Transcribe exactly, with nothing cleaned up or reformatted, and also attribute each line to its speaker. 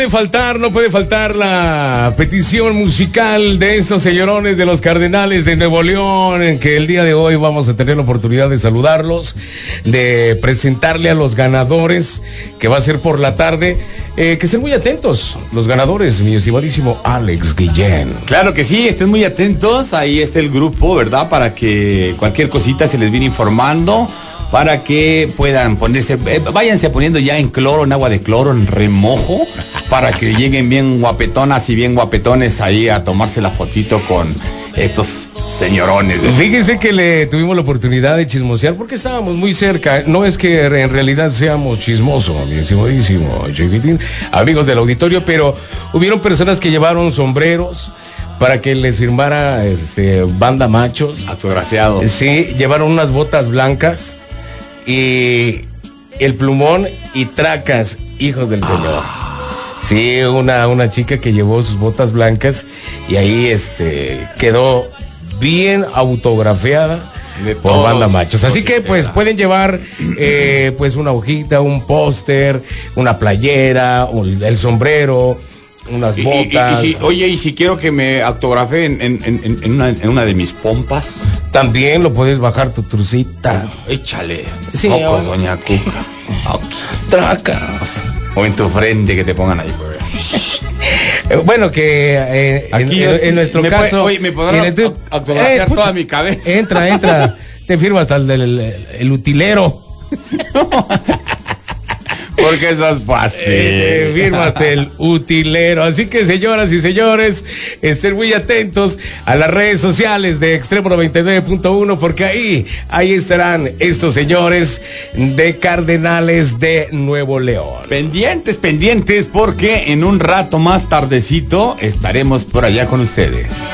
Speaker 1: puede faltar, no puede faltar la petición musical de estos señorones de los Cardenales de Nuevo León, en que el día de hoy vamos a tener la oportunidad de saludarlos, de presentarle a los ganadores, que va a ser por la tarde, eh, que estén muy atentos, los ganadores, mi estimadísimo Alex Guillén.
Speaker 2: Claro que sí, estén muy atentos, ahí está el grupo, ¿verdad? Para que cualquier cosita se les viene informando, para que puedan ponerse, eh, váyanse poniendo ya en cloro, en agua de cloro, en remojo, para que lleguen bien guapetonas y bien guapetones ahí a tomarse la fotito con estos señorones.
Speaker 1: Fíjense que le tuvimos la oportunidad de chismosear porque estábamos muy cerca. No es que en realidad seamos chismosos, mi estimadísimo Chiquitín, amigos del auditorio, pero hubieron personas que llevaron sombreros para que les firmara este, Banda Machos.
Speaker 2: Autografiados.
Speaker 1: Sí, llevaron unas botas blancas y el plumón y tracas, hijos del Señor. Ah. Sí, una, una chica que llevó sus botas blancas y ahí este quedó bien autografiada por todos, Banda Machos. Así que pues pueden llevar eh, pues una hojita, un póster, una playera, un, el sombrero, unas botas.
Speaker 2: Y, y, y si, oye, y si quiero que me autografeen en, en, en, en, una, en una de mis pompas,
Speaker 1: también lo puedes bajar tu trucita.
Speaker 2: Oh, échale.
Speaker 1: Sí,
Speaker 2: pocos, oh. Doña Cuca. Oh, tracas. O en tu frente que te pongan ahí.
Speaker 1: Bueno, que eh,
Speaker 2: aquí
Speaker 1: en, en, en nuestro
Speaker 2: me
Speaker 1: caso.
Speaker 2: Puede, oye, me podrán
Speaker 1: tu,
Speaker 2: autografiar eh, toda mi cabeza.
Speaker 1: Entra, entra. Te firma hasta el del el, el utilero.
Speaker 2: Porque eso es fácil.
Speaker 1: Eh, firmaste el utilero. Así que, señoras y señores, estén muy atentos a las redes sociales de Extremo noventa y nueve punto uno, porque ahí, ahí estarán estos señores de Cardenales de Nuevo León.
Speaker 2: Pendientes, pendientes, porque en un rato más tardecito estaremos por allá con ustedes.